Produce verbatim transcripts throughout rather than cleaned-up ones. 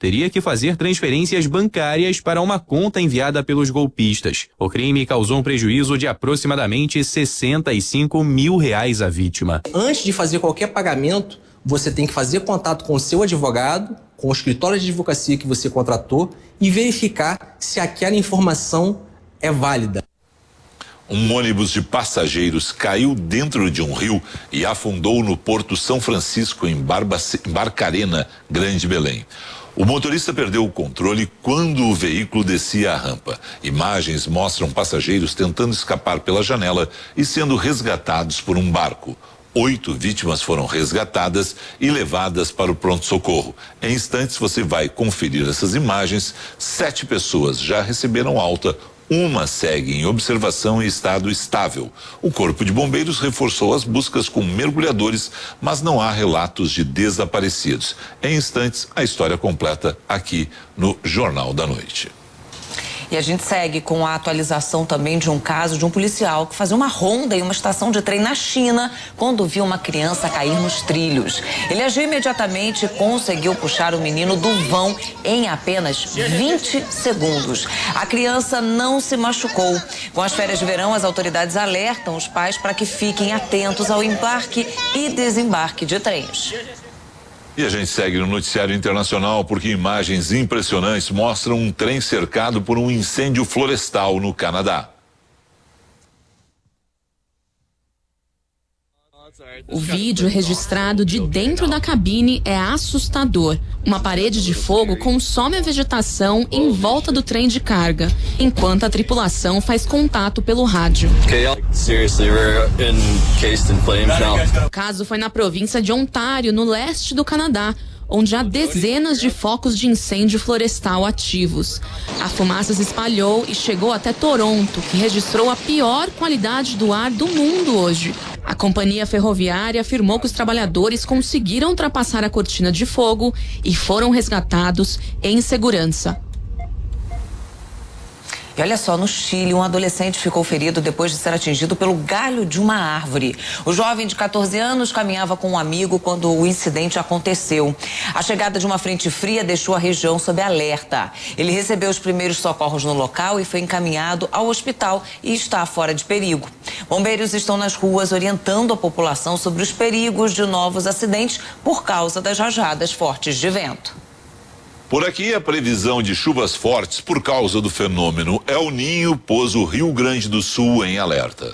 teria que fazer transferências bancárias para uma conta enviada pelos golpistas. O crime causou um prejuízo de aproximadamente sessenta e cinco mil reais à vítima. Antes de fazer qualquer pagamento, você tem que fazer contato com o seu advogado, com o escritório de advocacia que você contratou e verificar se aquela informação é válida. Um ônibus de passageiros caiu dentro de um rio e afundou no Porto São Francisco, em Barbac- Barcarena, Grande Belém. O motorista perdeu o controle quando o veículo descia a rampa. Imagens mostram passageiros tentando escapar pela janela e sendo resgatados por um barco. Oito vítimas foram resgatadas e levadas para o pronto-socorro. Em instantes você vai conferir essas imagens. Sete pessoas já receberam alta. Uma segue em observação em estado estável. O Corpo de Bombeiros reforçou as buscas com mergulhadores, mas não há relatos de desaparecidos. Em instantes, a história completa aqui no Jornal da Noite. E a gente segue com a atualização também de um caso de um policial que fazia uma ronda em uma estação de trem na China quando viu uma criança cair nos trilhos. Ele agiu imediatamente e conseguiu puxar o menino do vão em apenas vinte segundos. A criança não se machucou. Com as férias de verão, as autoridades alertam os pais para que fiquem atentos ao embarque e desembarque de trens. E a gente segue no noticiário internacional porque imagens impressionantes mostram um trem cercado por um incêndio florestal no Canadá. O vídeo registrado de dentro da cabine é assustador. Uma parede de fogo consome a vegetação em volta do trem de carga, enquanto a tripulação faz contato pelo rádio. O caso foi na província de Ontário, no leste do Canadá, onde há dezenas de focos de incêndio florestal ativos. A fumaça se espalhou e chegou até Toronto, que registrou a pior qualidade do ar do mundo hoje. A companhia ferroviária afirmou que os trabalhadores conseguiram ultrapassar a cortina de fogo e foram resgatados em segurança. E olha só, no Chile, um adolescente ficou ferido depois de ser atingido pelo galho de uma árvore. O jovem de catorze anos caminhava com um amigo quando o incidente aconteceu. A chegada de uma frente fria deixou a região sob alerta. Ele recebeu os primeiros socorros no local e foi encaminhado ao hospital e está fora de perigo. Bombeiros estão nas ruas orientando a população sobre os perigos de novos acidentes por causa das rajadas fortes de vento. Por aqui, a previsão de chuvas fortes por causa do fenômeno El Niño pôs o Rio Grande do Sul em alerta.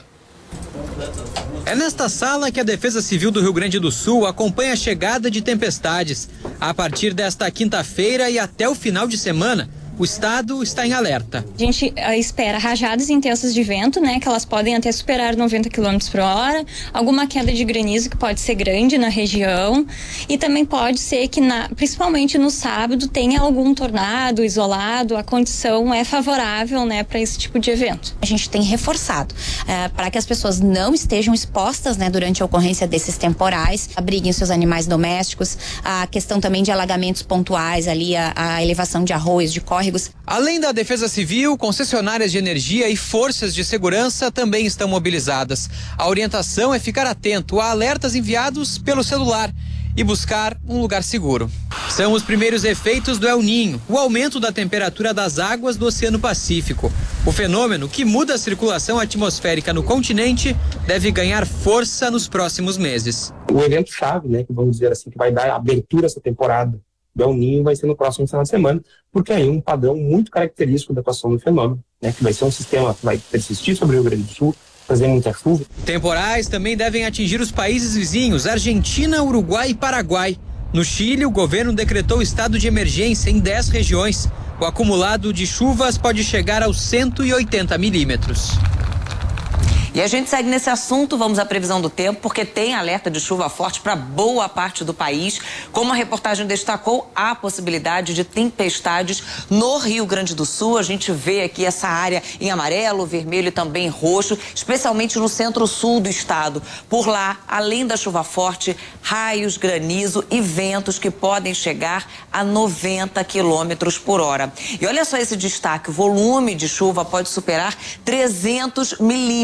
É nesta sala que a Defesa Civil do Rio Grande do Sul acompanha a chegada de tempestades. A partir desta quinta-feira e até o final de semana, o estado está em alerta. A gente uh, espera rajadas intensas de vento, né? Que elas podem até superar noventa quilômetros por hora. Alguma queda de granizo que pode ser grande na região. E também pode ser que, na, principalmente no sábado, tenha algum tornado isolado. A condição é favorável, né, para esse tipo de evento. A gente tem reforçado uh, para que as pessoas não estejam expostas, né, durante a ocorrência desses temporais. Abriguem seus animais domésticos. A questão também de alagamentos pontuais ali, a, a elevação de arroios, de córregos. Além da Defesa Civil, concessionárias de energia e forças de segurança também estão mobilizadas. A orientação é ficar atento a alertas enviados pelo celular e buscar um lugar seguro. São os primeiros efeitos do El Niño, o aumento da temperatura das águas do Oceano Pacífico. O fenômeno, que muda a circulação atmosférica no continente, deve ganhar força nos próximos meses. O evento-chave, né, que vamos dizer assim, que vai dar abertura a essa temporada do El Niño vai ser no próximo final de semana, porque aí um padrão muito característico da atuação do fenômeno, né, que vai ser um sistema que vai persistir sobre o Rio Grande do Sul, fazendo muita chuva. Temporais também devem atingir os países vizinhos, Argentina, Uruguai e Paraguai. No Chile, o governo decretou estado de emergência em dez regiões. O acumulado de chuvas pode chegar aos cento e oitenta milímetros. E a gente segue nesse assunto, vamos à previsão do tempo, porque tem alerta de chuva forte para boa parte do país. Como a reportagem destacou, há possibilidade de tempestades no Rio Grande do Sul. A gente vê aqui essa área em amarelo, vermelho e também roxo, especialmente no centro-sul do estado. Por lá, além da chuva forte, raios, granizo e ventos que podem chegar a noventa quilômetros por hora. E olha só esse destaque, o volume de chuva pode superar trezentos milímetros. A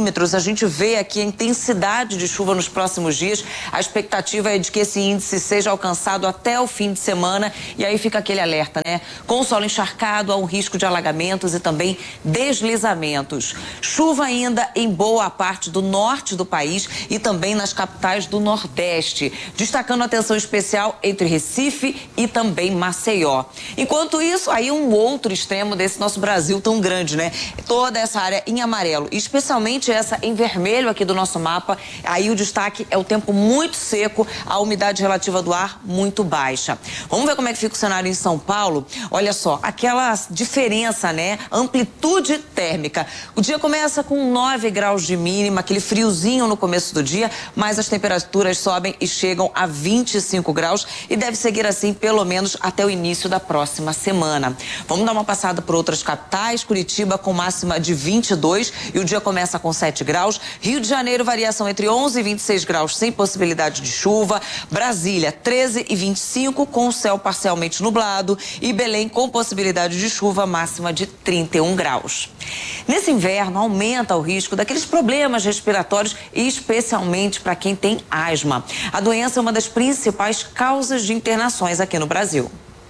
gente vê aqui a intensidade de chuva nos próximos dias. A expectativa é de que esse índice seja alcançado até o fim de semana. E aí fica aquele alerta, né? Com o solo encharcado, há um risco de alagamentos e também deslizamentos. Chuva ainda em boa parte do norte do país e também nas capitais do Nordeste. Destacando atenção especial entre Recife e também Maceió. Enquanto isso, aí um outro extremo desse nosso Brasil tão grande, né? Toda essa área em amarelo, especialmente essa em vermelho aqui do nosso mapa. Aí o destaque é o tempo muito seco, a umidade relativa do ar muito baixa. Vamos ver como é que fica o cenário em São Paulo? Olha só, aquela diferença, né? Amplitude térmica. O dia começa com nove graus de mínima, aquele friozinho no começo do dia, mas as temperaturas sobem e chegam a vinte e cinco graus e deve seguir assim pelo menos até o início da próxima semana. Vamos dar uma passada por outras capitais. Curitiba com máxima de vinte e dois e o dia começa com sete graus. Rio de Janeiro, variação entre onze e vinte e seis graus sem possibilidade de chuva. Brasília, treze e vinte e cinco com o céu parcialmente nublado e Belém com possibilidade de chuva, máxima de trinta e um graus. Nesse inverno aumenta o risco daqueles problemas respiratórios, especialmente para quem tem asma. A doença é uma das principais causas de internações aqui no Brasil.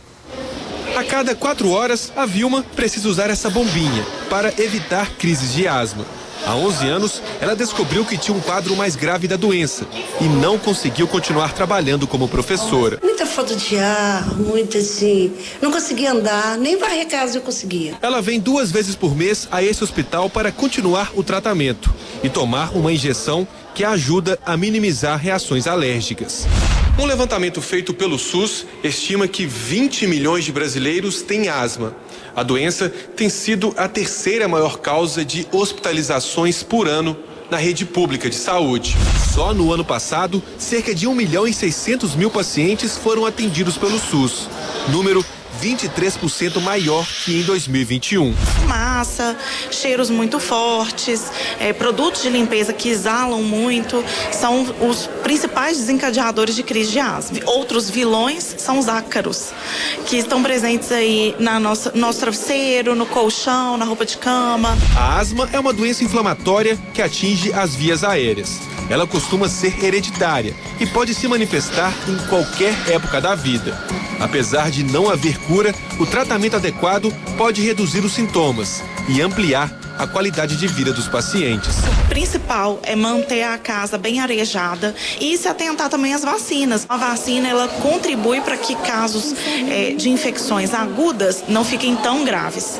A cada quatro horas, a Vilma precisa usar essa bombinha para evitar crises de asma. Há onze anos, ela descobriu que tinha um quadro mais grave da doença e não conseguiu continuar trabalhando como professora. Muita falta de ar, muita assim, não conseguia andar, nem varrer casa eu conseguia. Ela vem duas vezes por mês a esse hospital para continuar o tratamento e tomar uma injeção que ajuda a minimizar reações alérgicas. Um levantamento feito pelo SUS estima que vinte milhões de brasileiros têm asma. A doença tem sido a terceira maior causa de hospitalizações por ano na rede pública de saúde. Só no ano passado, cerca de um milhão e seiscentos mil pacientes foram atendidos pelo SUS. Número vinte e três por cento maior que em dois mil e vinte e um. Massa, cheiros muito fortes, é, produtos de limpeza que exalam muito, são os principais desencadeadores de crise de asma. Outros vilões são os ácaros, que estão presentes aí na nossa, no nosso travesseiro, no colchão, na roupa de cama. A asma é uma doença inflamatória que atinge as vias aéreas. Ela costuma ser hereditária e pode se manifestar em qualquer época da vida. Apesar de não haver cura, o tratamento adequado pode reduzir os sintomas e ampliar a qualidade de vida dos pacientes. O principal é manter a casa bem arejada e se atentar também às vacinas. A vacina, ela contribui para que casos é, de infecções agudas não fiquem tão graves.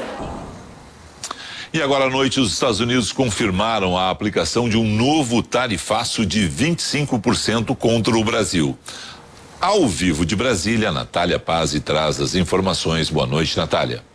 E agora à noite, os Estados Unidos confirmaram a aplicação de um novo tarifaço de vinte e cinco por cento contra o Brasil. Ao vivo de Brasília, Natália Pazzi traz as informações. Boa noite, Natália.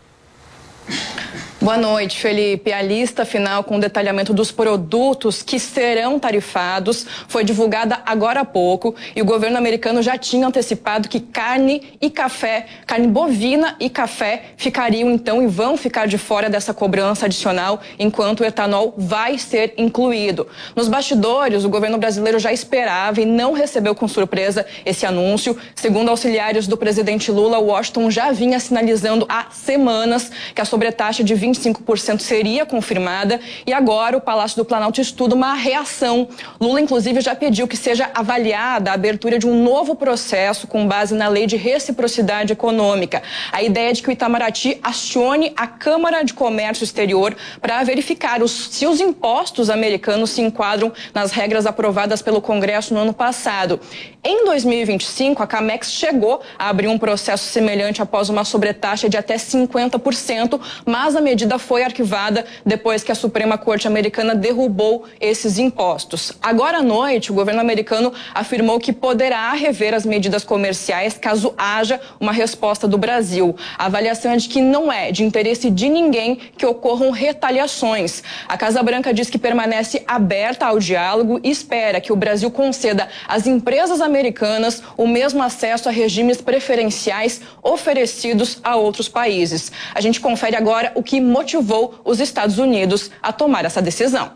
Boa noite, Felipe. A lista final com detalhamento dos produtos que serão tarifados foi divulgada agora há pouco e o governo americano já tinha antecipado que carne e café, carne bovina e café ficariam então e vão ficar de fora dessa cobrança adicional, enquanto o etanol vai ser incluído. Nos bastidores, o governo brasileiro já esperava e não recebeu com surpresa esse anúncio. Segundo auxiliares do presidente Lula, Washington já vinha sinalizando há semanas que a sobretaxa de vinte e cinco por cento seria confirmada e agora o Palácio do Planalto estuda uma reação. Lula, inclusive, já pediu que seja avaliada a abertura de um novo processo com base na lei de reciprocidade econômica. A ideia é de que o Itamaraty acione a Câmara de Comércio Exterior para verificar os, se os impostos americanos se enquadram nas regras aprovadas pelo Congresso no ano passado. Em dois mil e vinte e cinco, a Camex chegou a abrir um processo semelhante após uma sobretaxa de até cinquenta por cento, mas a medida foi arquivada depois que a Suprema Corte americana derrubou esses impostos. Agora à noite, o governo americano afirmou que poderá rever as medidas comerciais caso haja uma resposta do Brasil. A avaliação é de que não é de interesse de ninguém que ocorram retaliações. A Casa Branca diz que permanece aberta ao diálogo e espera que o Brasil conceda às empresas americanas o mesmo acesso a regimes preferenciais oferecidos a outros países. A gente confere agora o que motivou os Estados Unidos a tomar essa decisão.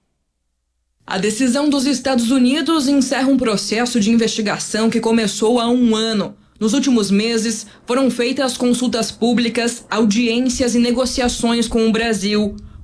A decisão dos Estados Unidos encerra um processo de investigação que começou há um ano. Nos últimos meses, foram feitas consultas públicas, audiências e negociações com o Brasil.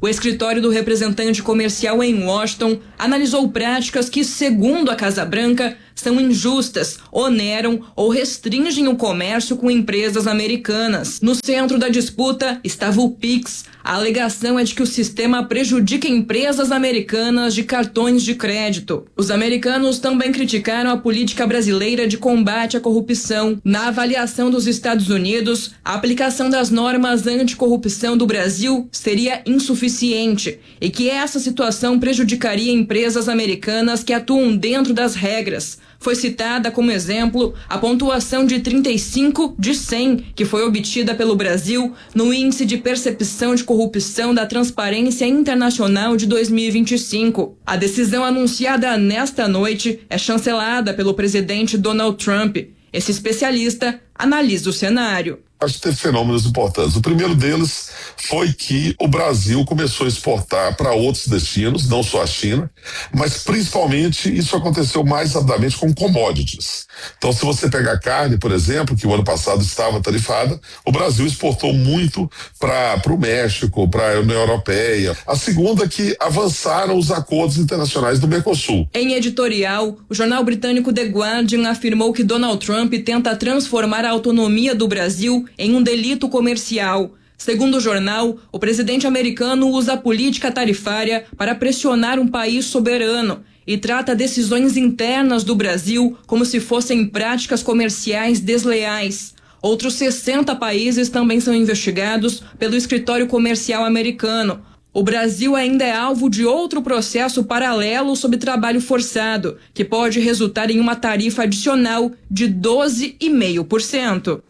O escritório do representante comercial em Washington analisou práticas que, segundo a Casa Branca, são injustas, oneram ou restringem o comércio com empresas americanas. No centro da disputa estava o Pix. A alegação é de que o sistema prejudica empresas americanas de cartões de crédito. Os americanos também criticaram a política brasileira de combate à corrupção. Na avaliação dos Estados Unidos, a aplicação das normas anticorrupção do Brasil seria insuficiente e que essa situação prejudicaria empresas americanas que atuam dentro das regras. Foi citada como exemplo a pontuação de trinta e cinco de cem que foi obtida pelo Brasil no Índice de Percepção de Corrupção da Transparência Internacional de dois mil e vinte e cinco. A decisão anunciada nesta noite é chancelada pelo presidente Donald Trump. Esse especialista analisa o cenário. Acho que teve fenômenos importantes. O primeiro deles foi que o Brasil começou a exportar para outros destinos, não só a China, mas principalmente isso aconteceu mais rapidamente com commodities. Então, se você pegar carne, por exemplo, que o ano passado estava tarifada, o Brasil exportou muito para o México, para a União Europeia. A segunda é que avançaram os acordos internacionais do Mercosul. Em editorial, o jornal britânico The Guardian afirmou que Donald Trump tenta transformar a autonomia do Brasil em um delito comercial. Segundo o jornal, o presidente americano usa a política tarifária para pressionar um país soberano e trata decisões internas do Brasil como se fossem práticas comerciais desleais. Outros sessenta países também são investigados pelo escritório comercial americano. O Brasil ainda é alvo de outro processo paralelo sobre trabalho forçado, que pode resultar em uma tarifa adicional de doze vírgula cinco por cento.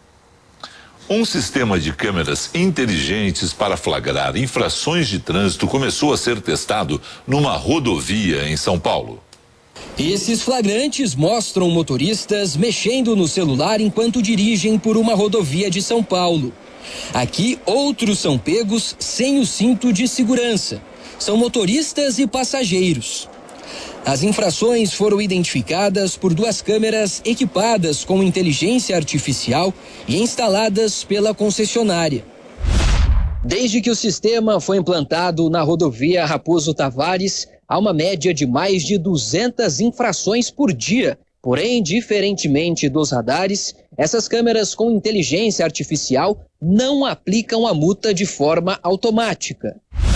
Um sistema de câmeras inteligentes para flagrar infrações de trânsito começou a ser testado numa rodovia em São Paulo. Esses flagrantes mostram motoristas mexendo no celular enquanto dirigem por uma rodovia de São Paulo. Aqui, outros são pegos sem o cinto de segurança. São motoristas e passageiros. As infrações foram identificadas por duas câmeras equipadas com inteligência artificial e instaladas pela concessionária. Desde que o sistema foi implantado na rodovia Raposo Tavares, há uma média de mais de duzentas infrações por dia. Porém, diferentemente dos radares, essas câmeras com inteligência artificial não aplicam a multa de forma automática.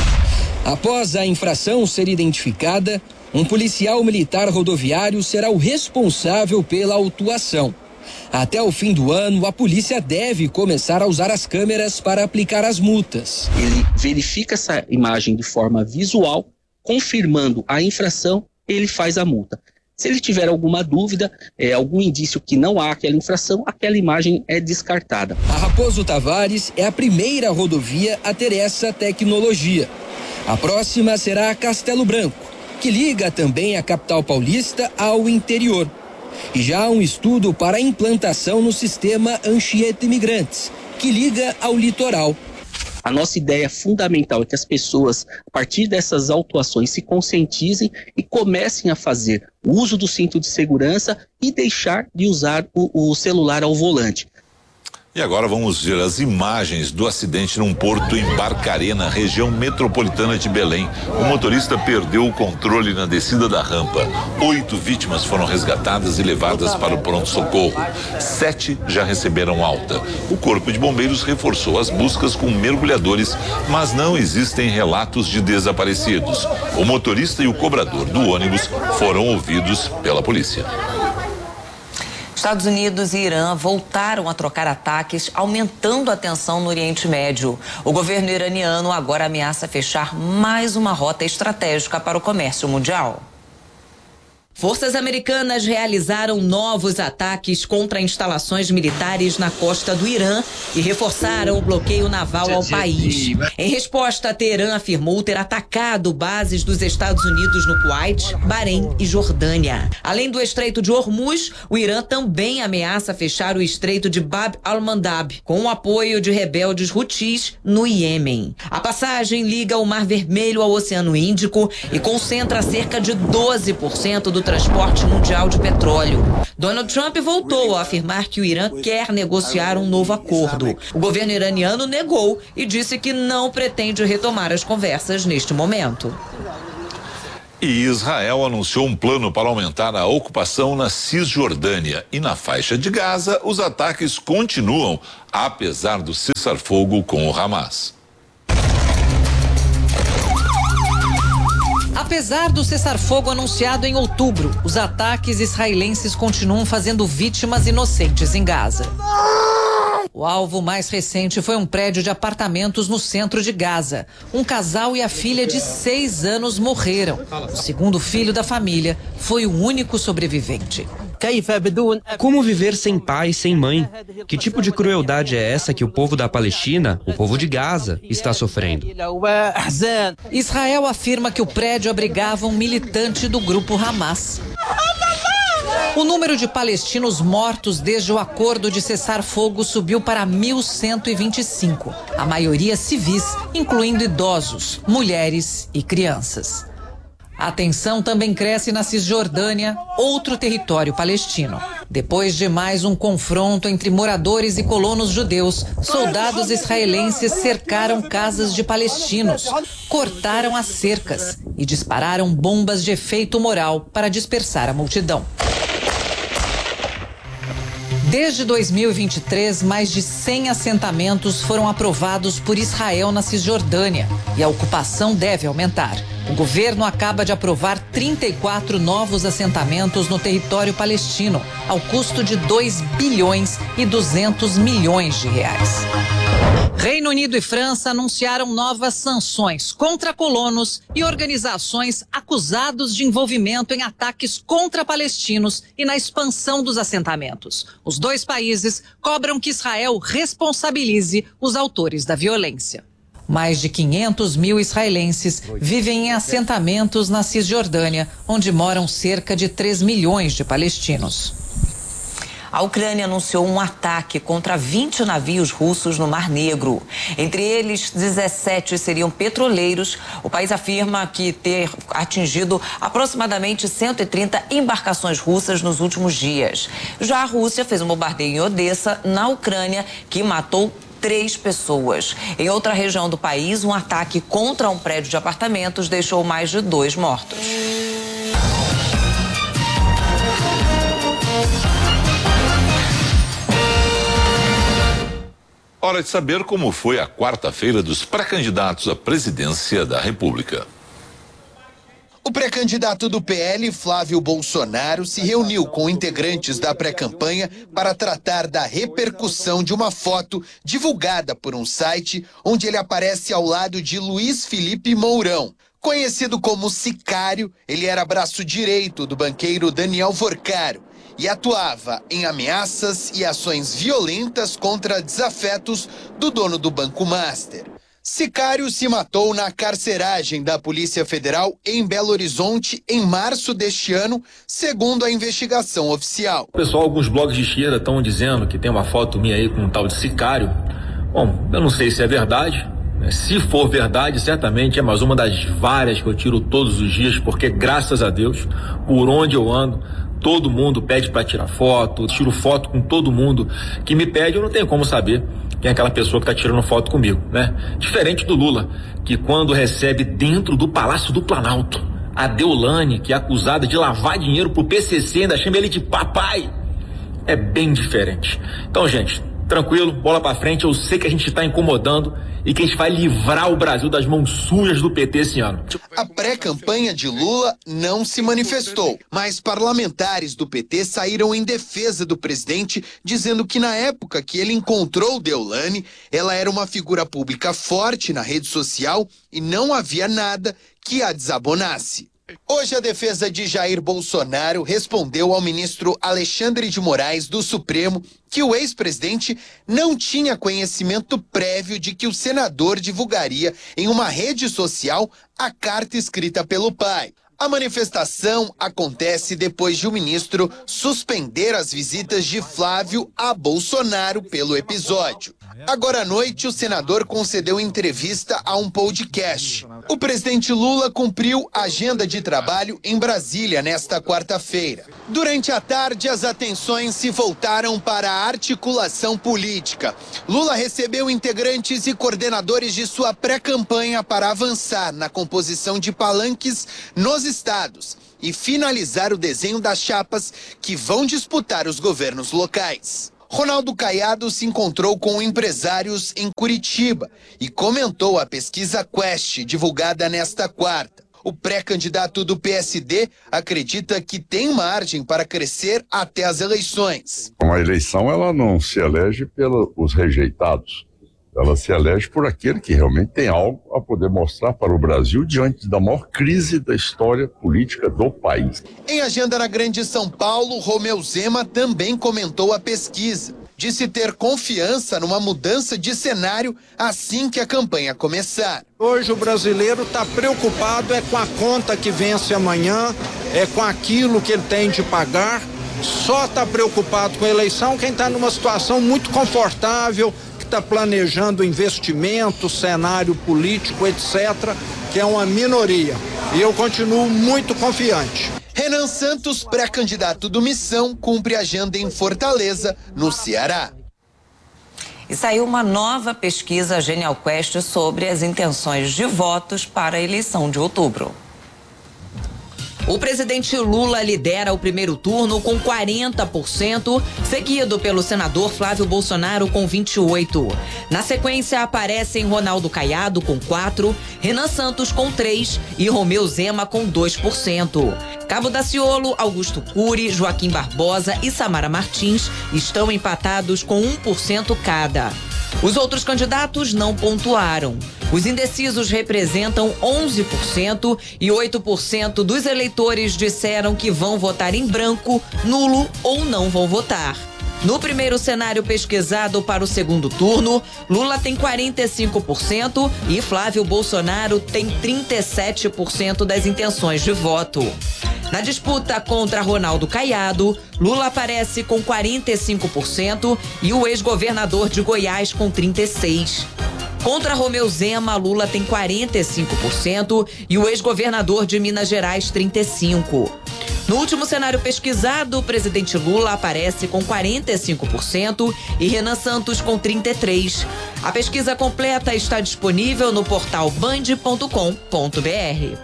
Após a infração ser identificada, um policial militar rodoviário será o responsável pela autuação. Até o fim do ano, a polícia deve começar a usar as câmeras para aplicar as multas. Ele verifica essa imagem de forma visual, confirmando a infração, ele faz a multa. Se ele tiver alguma dúvida, é, algum indício que não há aquela infração, aquela imagem é descartada. A Raposo Tavares é a primeira rodovia a ter essa tecnologia. A próxima será a Castelo Branco, que liga também a capital paulista ao interior. E já há um estudo para a implantação no sistema Anchieta Imigrantes, que liga ao litoral. A nossa ideia fundamental é que as pessoas, a partir dessas autuações, se conscientizem e comecem a fazer o uso do cinto de segurança e deixar de usar o, o celular ao volante. E agora vamos ver as imagens do acidente num porto em Barcarena, região metropolitana de Belém. O motorista perdeu o controle na descida da rampa. Oito vítimas foram resgatadas e levadas para o pronto-socorro. Sete já receberam alta. O Corpo de Bombeiros reforçou as buscas com mergulhadores, mas não existem relatos de desaparecidos. O motorista e o cobrador do ônibus foram ouvidos pela polícia. Estados Unidos e Irã voltaram a trocar ataques, aumentando a tensão no Oriente Médio. O governo iraniano agora ameaça fechar mais uma rota estratégica para o comércio mundial. Forças americanas realizaram novos ataques contra instalações militares na costa do Irã e reforçaram o bloqueio naval ao país. Em resposta, Teherã afirmou ter atacado bases dos Estados Unidos no Kuwait, Bahrein e Jordânia. Além do Estreito de Hormuz, o Irã também ameaça fechar o Estreito de Bab al-Mandab, com o apoio de rebeldes Houthis no Iêmen. A passagem liga o Mar Vermelho ao Oceano Índico e concentra cerca de doze por cento do transporte mundial de petróleo. Donald Trump voltou a afirmar que o Irã quer negociar um novo acordo. O governo iraniano negou e disse que não pretende retomar as conversas neste momento. E Israel anunciou um plano para aumentar a ocupação na Cisjordânia. E na faixa de Gaza, os ataques continuam, apesar do cessar-fogo com o Hamas. Apesar do cessar-fogo anunciado em outubro, os ataques israelenses continuam fazendo vítimas inocentes em Gaza. O alvo mais recente foi um prédio de apartamentos no centro de Gaza. Um casal e a filha de seis anos morreram. O segundo filho da família foi o único sobrevivente. Como viver sem pai e sem mãe? Que tipo de crueldade é essa que o povo da Palestina, o povo de Gaza, está sofrendo? Israel afirma que o prédio abrigava um militante do grupo Hamas. O número de palestinos mortos desde o acordo de cessar-fogo subiu para mil cento e vinte e cinco. A maioria civis, incluindo idosos, mulheres e crianças. A tensão também cresce na Cisjordânia, outro território palestino. Depois de mais um confronto entre moradores e colonos judeus, soldados israelenses cercaram casas de palestinos, cortaram as cercas e dispararam bombas de efeito moral para dispersar a multidão. Desde dois mil e vinte e três, mais de cem assentamentos foram aprovados por Israel na Cisjordânia e a ocupação deve aumentar. O governo acaba de aprovar trinta e quatro novos assentamentos no território palestino, ao custo de dois bilhões e duzentos milhões de reais. Reino Unido e França anunciaram novas sanções contra colonos e organizações acusados de envolvimento em ataques contra palestinos e na expansão dos assentamentos. Os dois países cobram que Israel responsabilize os autores da violência. Mais de quinhentos mil israelenses vivem em assentamentos na Cisjordânia, onde moram cerca de três milhões de palestinos. A Ucrânia anunciou um ataque contra vinte navios russos no Mar Negro. Entre eles, dezessete seriam petroleiros. O país afirma que ter atingido aproximadamente cento e trinta embarcações russas nos últimos dias. Já a Rússia fez um bombardeio em Odessa, na Ucrânia, que matou três pessoas. Em outra região do país, um ataque contra um prédio de apartamentos deixou mais de dois mortos. Hora de saber como foi a quarta-feira dos pré-candidatos à presidência da República. O pré-candidato do P L, Flávio Bolsonaro, se reuniu com integrantes da pré-campanha para tratar da repercussão de uma foto divulgada por um site onde ele aparece ao lado de Luiz Felipe Mourão. Conhecido como Sicário, ele era braço direito do banqueiro Daniel Vorcaro e atuava em ameaças e ações violentas contra desafetos do dono do Banco Master. Sicário se matou na carceragem da Polícia Federal em Belo Horizonte em março deste ano, segundo a investigação oficial. Pessoal, alguns blogs de esquerda estão dizendo que tem uma foto minha aí com um tal de Sicário. Bom, eu não sei se é verdade. Se for verdade, certamente é mais uma das várias que eu tiro todos os dias, porque graças a Deus, por onde eu ando, todo mundo pede para tirar foto, tiro foto com todo mundo que me pede, eu não tenho como saber quem é aquela pessoa que está tirando foto comigo, né? Diferente do Lula, que quando recebe dentro do Palácio do Planalto a Deolane, que é acusada de lavar dinheiro pro P C C, ainda chama ele de papai, é bem diferente. Então, gente, tranquilo, bola pra frente, eu sei que a gente está incomodando e que a gente vai livrar o Brasil das mãos sujas do P T esse ano. A pré-campanha de Lula não se manifestou, mas parlamentares do P T saíram em defesa do presidente, dizendo que na época que ele encontrou Deolane, ela era uma figura pública forte na rede social e não havia nada que a desabonasse. Hoje, a defesa de Jair Bolsonaro respondeu ao ministro Alexandre de Moraes do Supremo que o ex-presidente não tinha conhecimento prévio de que o senador divulgaria em uma rede social a carta escrita pelo pai. A manifestação acontece depois de o ministro suspender as visitas de Flávio a Bolsonaro pelo episódio. Agora à noite, o senador concedeu entrevista a um podcast. O presidente Lula cumpriu agenda de trabalho em Brasília nesta quarta-feira. Durante a tarde, as atenções se voltaram para a articulação política. Lula recebeu integrantes e coordenadores de sua pré-campanha para avançar na composição de palanques nos estados e finalizar o desenho das chapas que vão disputar os governos locais. Ronaldo Caiado se encontrou com empresários em Curitiba e comentou a pesquisa Quest, divulgada nesta quarta. O pré-candidato do P S D acredita que tem margem para crescer até as eleições. Uma eleição, ela não se elege pelos rejeitados. Ela se elege por aquele que realmente tem algo a poder mostrar para o Brasil diante da maior crise da história política do país. Em agenda na Grande São Paulo, Romeu Zema também comentou a pesquisa. Disse ter confiança numa mudança de cenário assim que a campanha começar. Hoje o brasileiro está preocupado é com a conta que vence amanhã, é com aquilo que ele tem de pagar. Só está preocupado com a eleição quem está numa situação muito confortável, está planejando investimento, cenário político, etcétera, que é uma minoria. E eu continuo muito confiante. Renan Santos, pré-candidato do Missão, cumpre agenda em Fortaleza, no Ceará. E saiu uma nova pesquisa Genial Quest sobre as intenções de votos para a eleição de outubro. O presidente Lula lidera o primeiro turno com quarenta por cento, seguido pelo senador Flávio Bolsonaro com vinte e oito por cento. Na sequência aparecem Ronaldo Caiado com quatro por cento, Renan Santos com três por cento e Romeu Zema com dois por cento. Cabo Daciolo, Augusto Cury, Joaquim Barbosa e Samara Martins estão empatados com um por cento cada. Os outros candidatos não pontuaram. Os indecisos representam onze por cento e oito por cento dos eleitores disseram que vão votar em branco, nulo ou não vão votar. No primeiro cenário pesquisado para o segundo turno, Lula tem quarenta e cinco por cento e Flávio Bolsonaro tem trinta e sete por cento das intenções de voto. Na disputa contra Ronaldo Caiado, Lula aparece com quarenta e cinco por cento e o ex-governador de Goiás com trinta e seis por cento. Contra Romeu Zema, Lula tem quarenta e cinco por cento e o ex-governador de Minas Gerais trinta e cinco por cento. No último cenário pesquisado, o presidente Lula aparece com quarenta e cinco por cento e Renan Santos com trinta e três por cento. A pesquisa completa está disponível no portal band ponto com ponto br.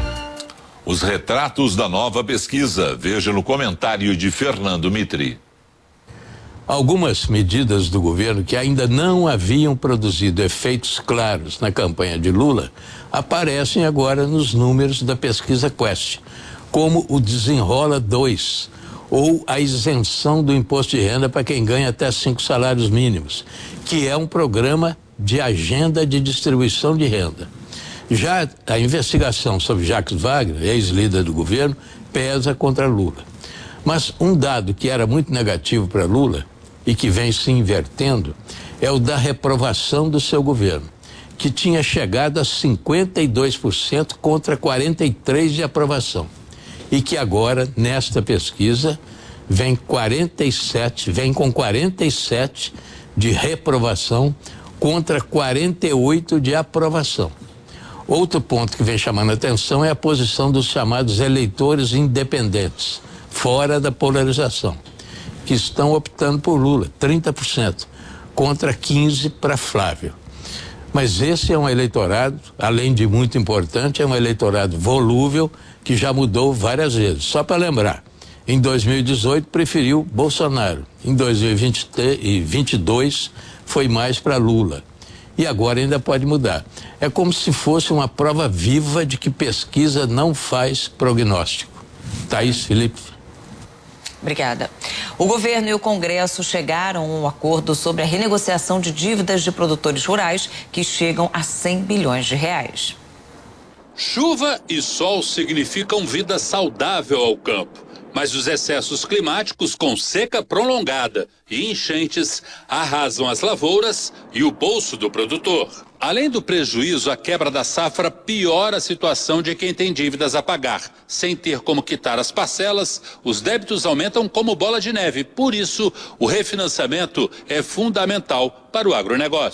Os retratos da nova pesquisa. Veja no comentário de Fernando Mitri. Algumas medidas do governo que ainda não haviam produzido efeitos claros na campanha de Lula aparecem agora nos números da pesquisa Quest, como o Desenrola dois, ou a isenção do imposto de renda para quem ganha até cinco salários mínimos, que é um programa de agenda de distribuição de renda. Já a investigação sobre Jacques Wagner, ex-líder do governo, pesa contra Lula. Mas um dado que era muito negativo para Lula e que vem se invertendo é o da reprovação do seu governo, que tinha chegado a cinquenta e dois por cento contra quarenta e três por cento de aprovação. E que agora, nesta pesquisa, vem quarenta e sete, vem com quarenta e sete de reprovação contra quarenta e oito de aprovação. Outro ponto que vem chamando a atenção é a posição dos chamados eleitores independentes, fora da polarização, que estão optando por Lula, trinta por cento, contra quinze por cento para Flávio. Mas esse é um eleitorado, além de muito importante, é um eleitorado volúvel que já mudou várias vezes. Só para lembrar, em dois mil e dezoito preferiu Bolsonaro, em dois mil e vinte e dois foi mais para Lula. E agora ainda pode mudar. É como se fosse uma prova viva de que pesquisa não faz prognóstico. Thaís, Felipe. Obrigada. O governo e o Congresso chegaram a um acordo sobre a renegociação de dívidas de produtores rurais que chegam a cem bilhões de reais. Chuva e sol significam vida saudável ao campo, mas os excessos climáticos com seca prolongada e enchentes arrasam as lavouras e o bolso do produtor. Além do prejuízo, a quebra da safra piora a situação de quem tem dívidas a pagar. Sem ter como quitar as parcelas, os débitos aumentam como bola de neve. Por isso, o refinanciamento é fundamental para o agronegócio.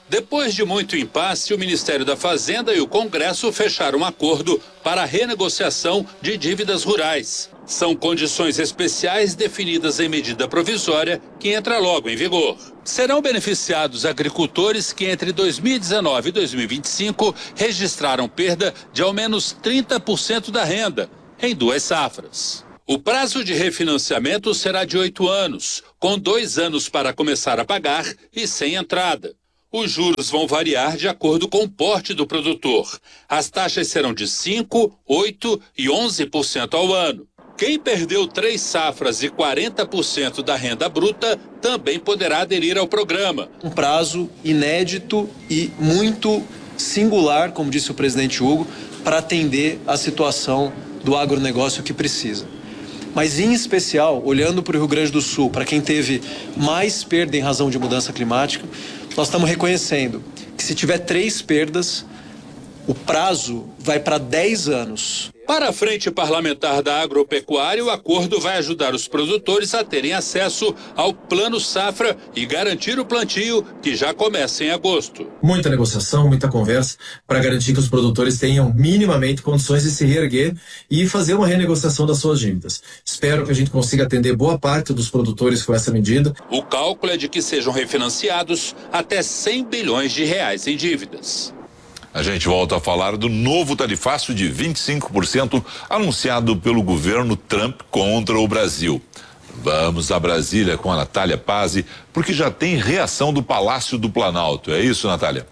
Depois de muito impasse, o Ministério da Fazenda e o Congresso fecharam um acordo para a renegociação de dívidas rurais. São condições especiais definidas em medida provisória que entra logo em vigor. Serão beneficiados agricultores que entre dois mil e dezenove e dois mil e vinte e cinco registraram perda de ao menos trinta por cento da renda em duas safras. O prazo de refinanciamento será de oito anos, com dois anos para começar a pagar e sem entrada. Os juros vão variar de acordo com o porte do produtor. As taxas serão de cinco por cento, oito por cento e onze por cento ao ano. Quem perdeu três safras e quarenta por cento da renda bruta também poderá aderir ao programa. Um prazo inédito e muito singular, como disse o presidente Hugo, para atender a situação do agronegócio que precisa. Mas, em especial, olhando para o Rio Grande do Sul, para quem teve mais perda em razão de mudança climática, nós estamos reconhecendo que se tiver três perdas, o prazo vai para dez anos. Para a Frente Parlamentar da Agropecuária, o acordo vai ajudar os produtores a terem acesso ao Plano Safra e garantir o plantio, que já começa em agosto. Muita negociação, muita conversa para garantir que os produtores tenham minimamente condições de se reerguer e fazer uma renegociação das suas dívidas. Espero que a gente consiga atender boa parte dos produtores com essa medida. O cálculo é de que sejam refinanciados até cem bilhões de reais em dívidas. A gente volta a falar do novo tarifaço de vinte e cinco por cento anunciado pelo governo Trump contra o Brasil. Vamos a Brasília com a Natália Pazzi, porque já tem reação do Palácio do Planalto. É isso, Natália?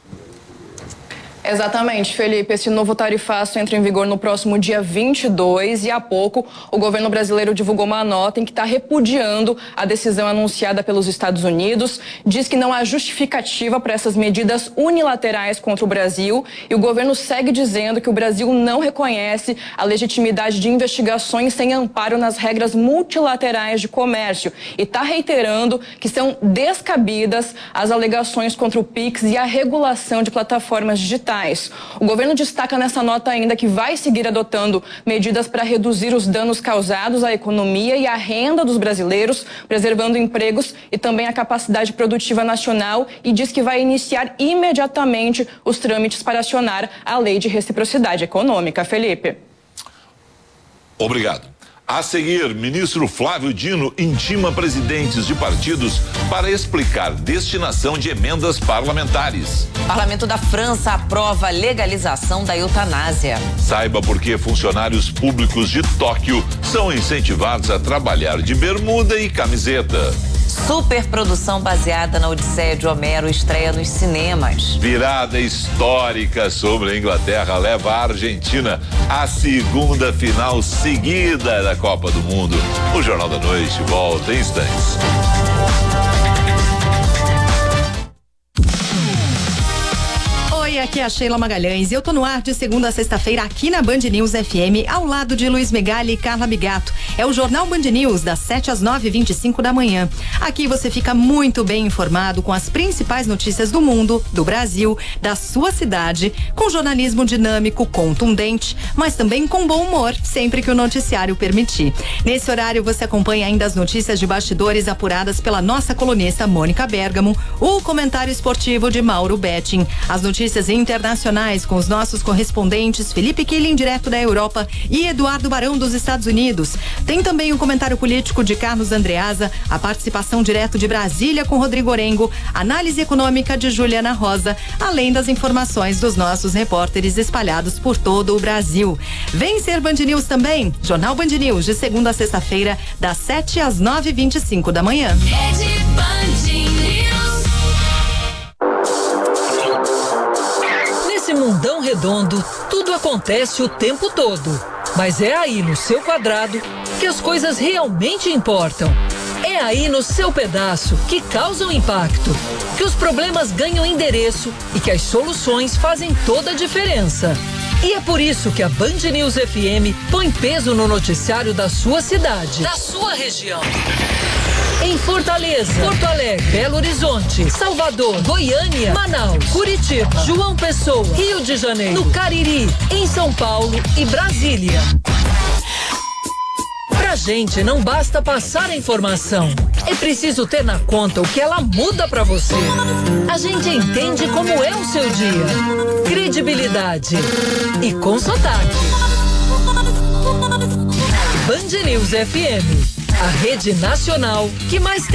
Exatamente, Felipe. Esse novo tarifaço entra em vigor no próximo dia vinte e dois e há pouco o governo brasileiro divulgou uma nota em que está repudiando a decisão anunciada pelos Estados Unidos. Diz que não há justificativa para essas medidas unilaterais contra o Brasil e o governo segue dizendo que o Brasil não reconhece a legitimidade de investigações sem amparo nas regras multilaterais de comércio e está reiterando que são descabidas as alegações contra o Pix e a regulação de plataformas digitais. O governo destaca nessa nota ainda que vai seguir adotando medidas para reduzir os danos causados à economia e à renda dos brasileiros, preservando empregos e também a capacidade produtiva nacional, e diz que vai iniciar imediatamente os trâmites para acionar a lei de reciprocidade econômica. Felipe. Obrigado. A seguir, ministro Flávio Dino intima presidentes de partidos para explicar destinação de emendas parlamentares. O Parlamento da França aprova a legalização da eutanásia. Saiba por que funcionários públicos de Tóquio são incentivados a trabalhar de bermuda e camiseta. Superprodução baseada na Odisseia de Homero estreia nos cinemas. Virada histórica sobre a Inglaterra leva a Argentina à segunda final seguida da Copa do Mundo. O Jornal da Noite volta em instantes. Oi, aqui é a Sheila Magalhães e eu tô no ar de segunda a sexta-feira aqui na Band News F M, ao lado de Luiz Megali e Carla Bigato. É o Jornal Band News, das sete às nove e vinte e cinco da manhã. Aqui você fica muito bem informado com as principais notícias do mundo, do Brasil, da sua cidade, com jornalismo dinâmico, contundente, mas também com bom humor, sempre que o noticiário permitir. Nesse horário você acompanha ainda as notícias de bastidores apuradas pela nossa colunista Mônica Bergamo, o comentário esportivo de Mauro Betting, as notícias internacionais com os nossos correspondentes Felipe Killing, direto da Europa, e Eduardo Barão, dos Estados Unidos. Tem também o comentário político de Carlos Andreasa, a participação direto de Brasília com Rodrigo Orengo, análise econômica de Juliana Rosa, além das informações dos nossos repórteres espalhados por todo o Brasil. Vem ser Band News também, Jornal Band News, de segunda a sexta-feira, das sete às nove e vinte e cinco da manhã. Rede Band News. Nesse mundão redondo, tudo acontece o tempo todo. Mas é aí no seu quadrado que as coisas realmente importam. É aí no seu pedaço que causam impacto, que os problemas ganham endereço e que as soluções fazem toda a diferença. E é por isso que a Band News F M põe peso no noticiário da sua cidade, da sua região. Em Fortaleza, Porto Alegre, Belo Horizonte, Salvador, Goiânia, Manaus, Curitiba, João Pessoa, Rio de Janeiro, no Cariri, em São Paulo e Brasília. Pra gente não basta passar a informação, é preciso ter na conta o que ela muda pra você. A gente entende como é o seu dia. Credibilidade e com sotaque. Band News F M, a rede nacional que mais tem